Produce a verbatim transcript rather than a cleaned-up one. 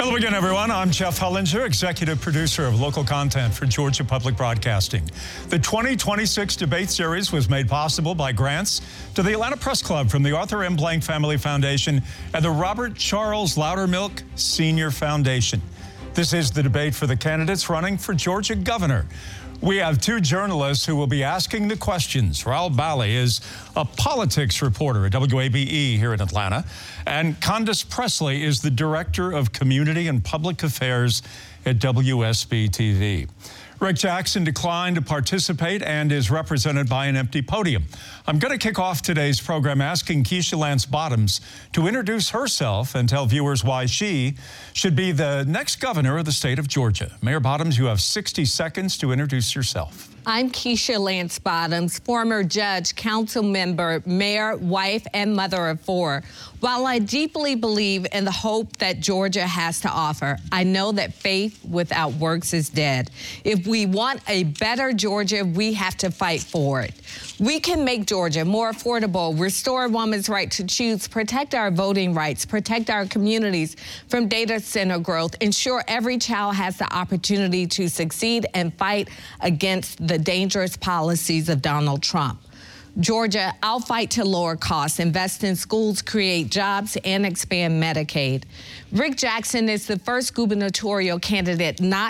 Hello again, everyone. I'm Jeff Hellinger, executive producer of local content for Georgia Public Broadcasting. The twenty twenty-six debate series was made possible by grants to the Atlanta Press Club from the Arthur M. Blank Family Foundation and the Robert Charles Loudermilk Senior Foundation. This is the debate for the candidates running for Georgia governor. We have two journalists who will be asking the questions. Raul Bali is a politics reporter at W A B E here in Atlanta, and Candace Presley is the director of community and public affairs at W S B T V. Rick Jackson declined to participate and is represented by an empty podium. I'm going to kick off today's program asking Keisha Lance Bottoms to introduce herself and tell viewers why she should be the next governor of the state of Georgia. Mayor Bottoms, you have sixty seconds to introduce yourself. I'm Keisha Lance Bottoms, former judge, council member, mayor, wife, and mother of four. While I deeply believe in the hope that Georgia has to offer, I know that faith without works is dead. If we want a better Georgia, we have to fight for it. We can make Georgia more affordable, restore a woman's right to choose, protect our voting rights, protect our communities from data center growth, ensure every child has the opportunity to succeed, and fight against the dangerous policies of Donald Trump. Georgia, I'll fight to lower costs, invest in schools, create jobs, and expand Medicaid. Rick Jackson is the first gubernatorial candidate not